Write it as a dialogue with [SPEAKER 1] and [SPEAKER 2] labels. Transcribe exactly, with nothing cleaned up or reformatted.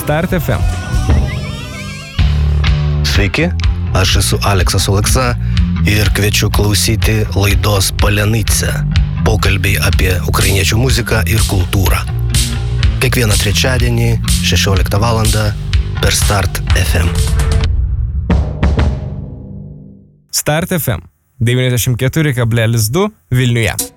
[SPEAKER 1] Start F M.
[SPEAKER 2] Sveiki, aš esu Aleksas Oleksa ir kviečiu klausyti laidos Palenica. Pokalbiai apie ukrainiečių muziką ir kultūrą. Kiekvieną trečiadienį šešioliktą valandą per Start F M.
[SPEAKER 1] Start F M devyniasdešimt keturi kablelis du Vilniuje.